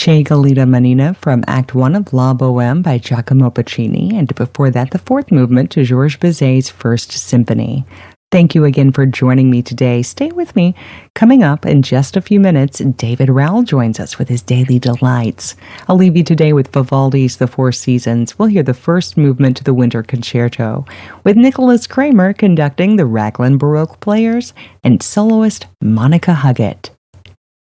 Che Galita Manina from Act One of La Boheme by Giacomo Puccini, and before that, the fourth movement to Georges Bizet's First Symphony. Thank you again for joining me today. Stay with me. Coming up in just a few minutes, David Rowell joins us with his Daily Delights. I'll leave you today with Vivaldi's The Four Seasons. We'll hear the first movement to the Winter Concerto, with Nicholas Kramer conducting the Raglan Baroque Players and soloist Monica Huggett.